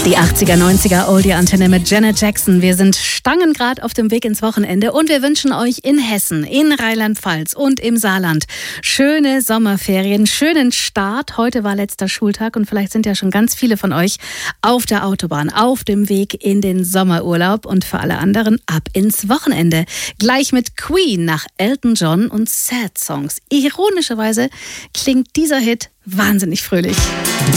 Die 80er, 90er Oldie-Antenne mit Janet Jackson. Wir sind stangengrad auf dem Weg ins Wochenende und wir wünschen euch in Hessen, in Rheinland-Pfalz und im Saarland schöne Sommerferien, schönen Start. Heute war letzter Schultag und vielleicht sind ja schon ganz viele von euch auf der Autobahn, auf dem Weg in den Sommerurlaub und für alle anderen ab ins Wochenende. Gleich mit Queen nach Elton John und Sad Songs. Ironischerweise klingt dieser Hit wahnsinnig fröhlich.